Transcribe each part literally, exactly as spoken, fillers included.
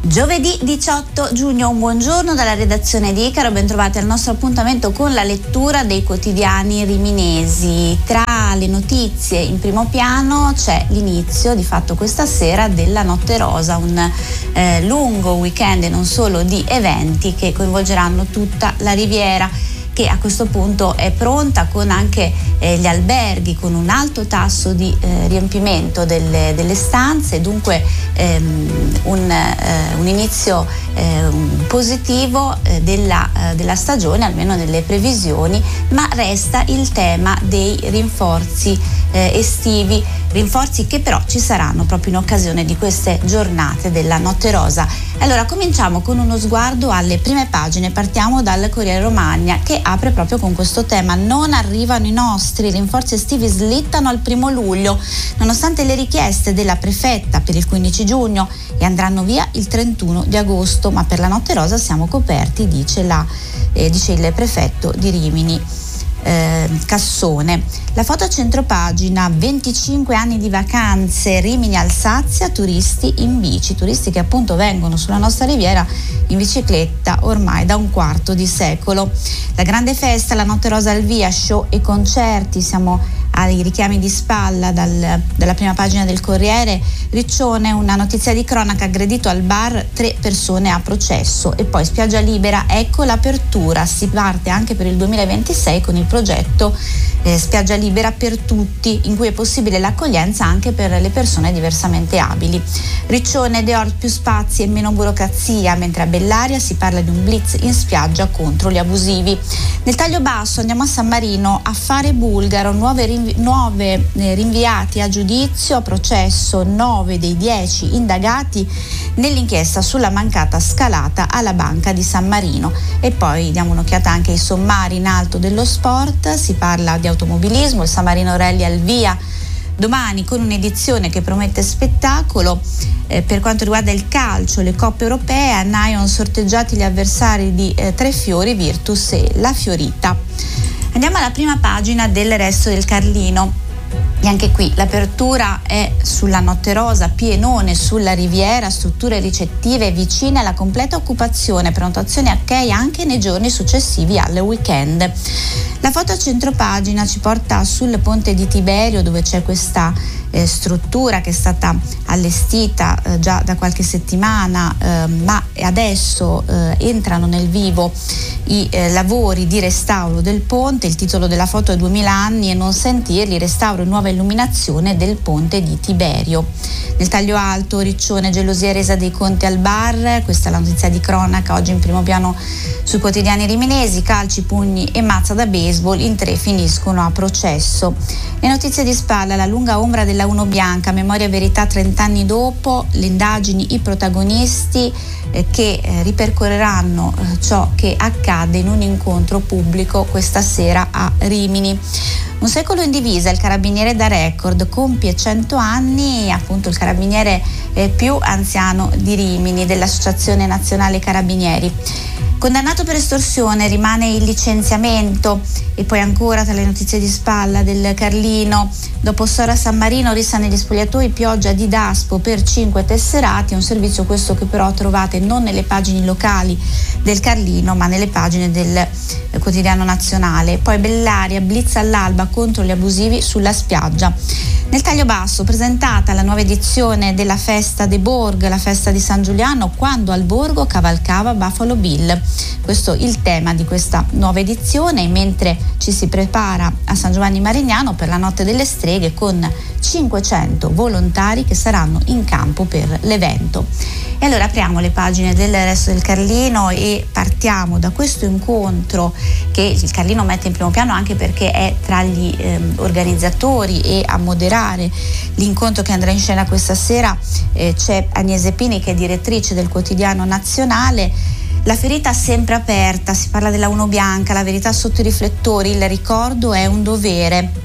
Giovedì diciotto giugno, un buongiorno dalla redazione di Icaro, ben trovati al nostro appuntamento con la lettura dei quotidiani riminesi. Tra le notizie in primo piano c'è l'inizio, di fatto questa sera, della Notte Rosa, un eh, lungo weekend e non solo di eventi che coinvolgeranno tutta la Riviera, che a questo punto è pronta con anche eh, gli alberghi con un alto tasso di eh, riempimento delle, delle stanze, dunque ehm, un, eh, un inizio eh, positivo eh, della, eh, della stagione, almeno nelle previsioni, ma resta il tema dei rinforzi eh, estivi, rinforzi che però ci saranno proprio in occasione di queste giornate della Notte Rosa. Allora cominciamo con uno sguardo alle prime pagine, partiamo dal Corriere Romagna che apre proprio con questo tema: non arrivano i nostri, i rinforzi estivi slittano al primo luglio nonostante le richieste della prefetta per il quindici giugno e andranno via il trentuno di agosto, ma per la Notte Rosa siamo coperti, dice, la, eh, dice il prefetto di Rimini. Eh, Cassone. La foto a centropagina: venticinque anni di vacanze, Rimini Alsazia, turisti in bici, turisti che appunto vengono sulla nostra riviera in bicicletta ormai da un quarto di secolo. La grande festa, la Notte Rosa al via, show e concerti, siamo ai richiami di spalla dal, dalla prima pagina del Corriere. Riccione, una notizia di cronaca: aggredito al bar, tre persone a processo. E poi spiaggia libera, ecco l'apertura, si parte anche per il duemilaventisei con il progetto eh, Spiaggia Libera per tutti, in cui è possibile l'accoglienza anche per le persone diversamente abili. Riccione, Deor, più spazi e meno burocrazia, mentre a Bellaria si parla di un blitz in spiaggia contro gli abusivi. Nel taglio basso andiamo a San Marino, affare bulgaro, nuove, rinvi- nuove eh, rinviati a giudizio, a processo nove dei dieci indagati nell'inchiesta sulla mancata scalata alla Banca di San Marino. E poi diamo un'occhiata anche ai sommari in alto dello sport, si parla di automobilismo, il San Marino Rally al via domani con un'edizione che promette spettacolo. Eh, per quanto riguarda il calcio, le coppe europee, a Nyon sorteggiati gli avversari di eh, Trefiori, Virtus e la Fiorita. Andiamo alla prima pagina del Resto del Carlino. E anche qui l'apertura è sulla Notte Rosa, pienone sulla Riviera, strutture ricettive vicine alla completa occupazione, prenotazioni ok anche nei giorni successivi al weekend. La foto a centropagina ci porta sul ponte di Tiberio, dove c'è questa eh, struttura che è stata allestita eh, già da qualche settimana, eh, ma adesso eh, entrano nel vivo i eh, lavori di restauro del ponte. Il titolo della foto è duemila anni e non sentirli, restauro e nuova illuminazione del ponte di Tiberio. Nel taglio alto, Riccione, gelosia e resa dei conti al bar, questa è la notizia di cronaca oggi in primo piano sui quotidiani riminesi. Calci, pugni e mazza da baseball, in tre finiscono a processo. Le notizie di spalla: la lunga ombra della Uno Bianca, memoria e verità trent'anni dopo, le indagini, i protagonisti eh, che eh, ripercorreranno eh, ciò che accade in un incontro pubblico questa sera a Rimini. Un secolo in divisa, il carabiniere da record, compie cento anni, appunto il carabiniere eh, più anziano di Rimini, dell'Associazione Nazionale Carabinieri. Condannato per estorsione, rimane il licenziamento. E poi ancora, tra le notizie di spalla del Carlino, dopo Sora San Marino, rissa negli spogliatoi, pioggia di Daspo per cinque tesserati, un servizio questo che però trovate non nelle pagine locali del Carlino ma nelle pagine del quotidiano nazionale. Poi Bellaria, blitz all'alba contro gli abusivi sulla spiaggia. Nel taglio basso, presentata la nuova edizione della Festa de Borg, la festa di San Giuliano, quando al borgo cavalcava Buffalo Bill. Questo il tema di questa nuova edizione, mentre ci si prepara a San Giovanni Marignano per la Notte delle Streghe con cinquecento volontari che saranno in campo per l'evento. E allora apriamo le pagine del Resto del Carlino e partiamo da questo incontro che il Carlino mette in primo piano anche perché è tra gli eh, organizzatori, e a moderare l'incontro che andrà in scena questa sera eh, c'è Agnese Pini, che è direttrice del quotidiano nazionale. La ferita sempre aperta, si parla della Uno Bianca, la verità sotto i riflettori, il ricordo è un dovere.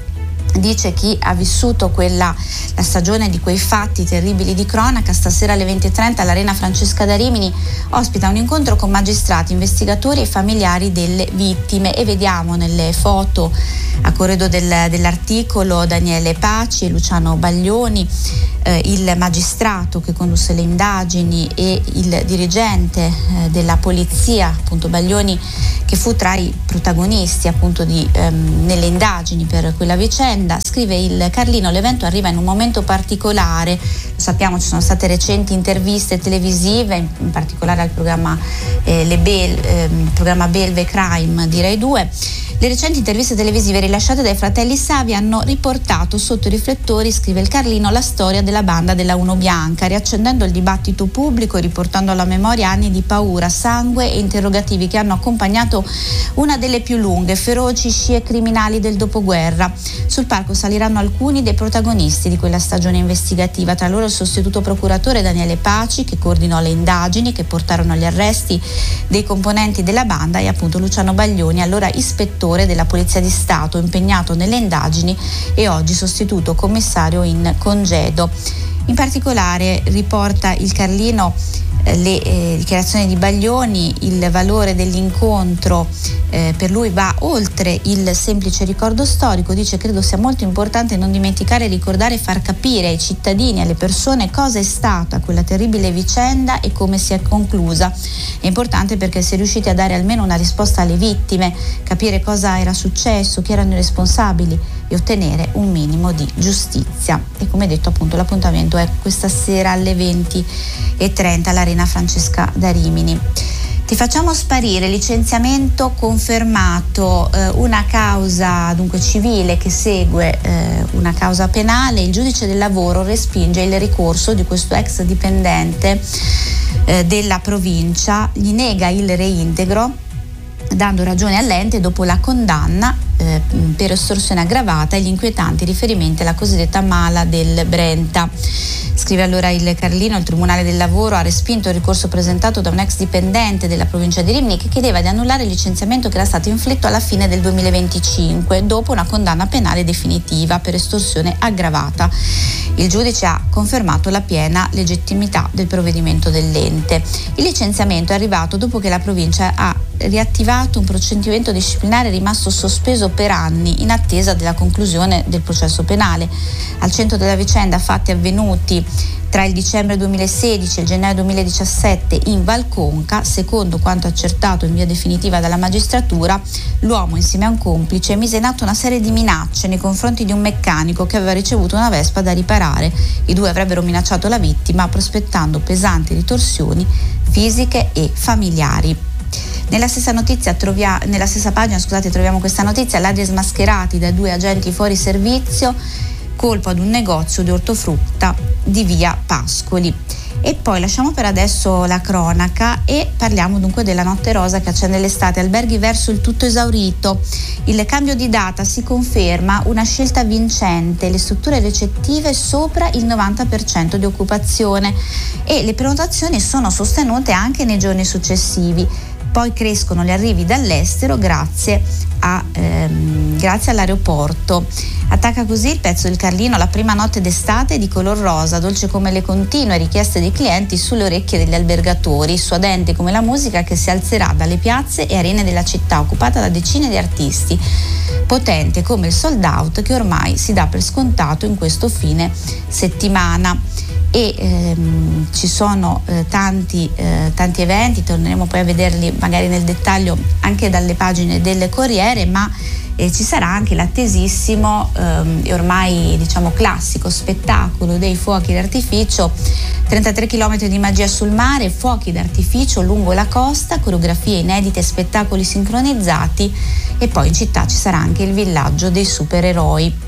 dice chi ha vissuto quella la stagione di quei fatti terribili di cronaca. Stasera alle venti e trenta l'Arena Francesca da Rimini ospita un incontro con magistrati, investigatori e familiari delle vittime, e vediamo nelle foto a corredo del, dell'articolo Daniele Paci e Luciano Baglioni, eh, il magistrato che condusse le indagini e il dirigente eh, della polizia, appunto Baglioni, che fu tra i protagonisti appunto di, ehm, nelle indagini per quella vicenda. Scrive il Carlino: l'evento arriva in un momento particolare, lo sappiamo, ci sono state recenti interviste televisive, in, in particolare al programma, eh, le Bel, eh, programma Belve Crime di Rai due. Le recenti interviste televisive rilasciate dai fratelli Savi hanno riportato sotto i riflettori, scrive il Carlino, la storia della banda della Uno Bianca, riaccendendo il dibattito pubblico e riportando alla memoria anni di paura, sangue e interrogativi che hanno accompagnato una delle più lunghe, feroci scie criminali del dopoguerra. Sul palco saliranno alcuni dei protagonisti di quella stagione investigativa, tra loro il sostituto procuratore Daniele Paci, che coordinò le indagini che portarono agli arresti dei componenti della banda, e appunto Luciano Baglioni, allora ispettore della Polizia di Stato impegnato nelle indagini e oggi sostituto commissario in congedo. In particolare riporta il Carlino eh, le eh, dichiarazioni di Baglioni: il valore dell'incontro eh, per lui va oltre il semplice ricordo storico. Dice: credo sia molto importante non dimenticare, ricordare e far capire ai cittadini, alle persone, cosa è stata quella terribile vicenda e come si è conclusa. È importante perché si è riusciti a dare almeno una risposta alle vittime, capire cosa era successo, chi erano i responsabili e ottenere un minimo di giustizia. E come detto, appunto, l'appuntamento è questa sera alle venti e trenta all'Arena Francesca da Rimini. Ti facciamo sparire, licenziamento confermato, eh, una causa dunque civile che segue eh, una causa penale. Il giudice del lavoro respinge il ricorso di questo ex dipendente eh, della provincia, gli nega il reintegro, dando ragione all'ente dopo la condanna eh, per estorsione aggravata e gli inquietanti riferimenti alla cosiddetta mala del Brenta. Scrive allora il Carlino: il Tribunale del Lavoro ha respinto il ricorso presentato da un ex dipendente della provincia di Rimini che chiedeva di annullare il licenziamento che era stato inflitto alla fine del duemilaventicinque dopo una condanna penale definitiva per estorsione aggravata. Il giudice ha confermato la piena legittimità del provvedimento dell'ente. Il licenziamento è arrivato dopo che la provincia ha riattivato un procedimento disciplinare rimasto sospeso per anni in attesa della conclusione del processo penale. Al centro della vicenda fatti avvenuti tra il dicembre duemilasedici e il gennaio duemiladiciassette in Valconca, secondo quanto accertato in via definitiva dalla magistratura, l'uomo insieme a un complice mise in atto una serie di minacce nei confronti di un meccanico che aveva ricevuto una Vespa da riparare. I due avrebbero minacciato la vittima prospettando pesanti ritorsioni fisiche e familiari. Nella stessa notizia trovia, nella stessa pagina scusate, troviamo questa notizia: ladri smascherati da due agenti fuori servizio, colpo ad un negozio di ortofrutta di via Pascoli. E poi lasciamo per adesso la cronaca e parliamo dunque della notte rosa che accende l'estate. Alberghi verso il tutto esaurito, il cambio di data si conferma una scelta vincente, le strutture ricettive sopra il novanta per cento di occupazione e le prenotazioni sono sostenute anche nei giorni successivi. Poi crescono gli arrivi dall'estero grazie, a, ehm, grazie all'aeroporto. Attacca così il pezzo del Carlino: la prima notte d'estate di color rosa, dolce come le continue richieste dei clienti sulle orecchie degli albergatori, suadente come la musica che si alzerà dalle piazze e arene della città occupata da decine di artisti, potente come il sold out che ormai si dà per scontato in questo fine settimana. E ehm, ci sono eh, tanti, eh, tanti eventi, torneremo poi a vederli magari nel dettaglio anche dalle pagine del Corriere, ma eh, ci sarà anche l'attesissimo ehm, e ormai diciamo classico spettacolo dei fuochi d'artificio. trentatré chilometri di magia sul mare, fuochi d'artificio lungo la costa, coreografie inedite, spettacoli sincronizzati, e poi in città ci sarà anche il villaggio dei supereroi.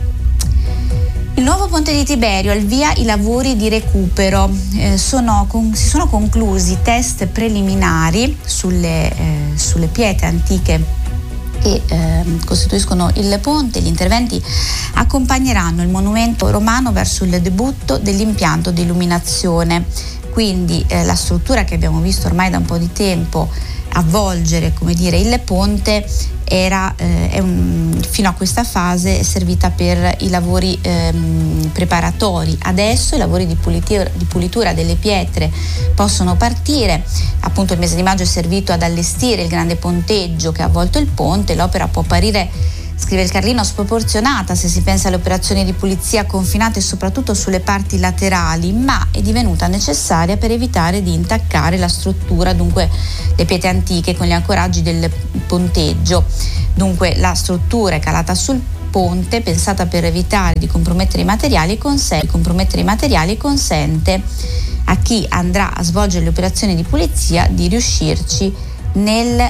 Il nuovo ponte di Tiberio, al via i lavori di recupero, eh, sono, con, si sono conclusi test preliminari sulle, eh, sulle pietre antiche che eh, costituiscono il ponte. Gli interventi accompagneranno il monumento romano verso il debutto dell'impianto di illuminazione. Quindi eh, la struttura che abbiamo visto ormai da un po' di tempo avvolgere, come dire, il ponte era eh, è un, fino a questa fase è servita per i lavori ehm, preparatori. Adesso i lavori di pulitura, di pulitura delle pietre possono partire. Appunto il mese di maggio è servito ad allestire il grande ponteggio che ha avvolto il ponte. L'opera può apparire, scrive il Carlino, sproporzionata se si pensa alle operazioni di pulizia confinate soprattutto sulle parti laterali, ma è divenuta necessaria per evitare di intaccare la struttura, dunque le pietre antiche con gli ancoraggi del ponteggio. Dunque la struttura è calata sul ponte, pensata per evitare di compromettere i materiali, consente, compromettere i materiali consente a chi andrà a svolgere le operazioni di pulizia di riuscirci nel